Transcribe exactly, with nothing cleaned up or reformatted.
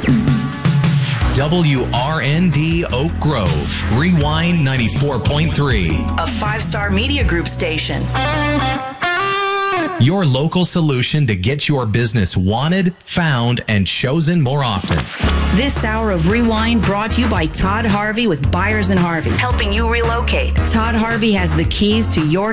W R N D Oak Grove, Rewind ninety-four point three. A five-star media group station. Your local solution to get your business wanted, found, and chosen more often. This hour of Rewind brought to you by Todd Harvey with Byers and Harvey, helping you relocate. Todd Harvey has the keys to your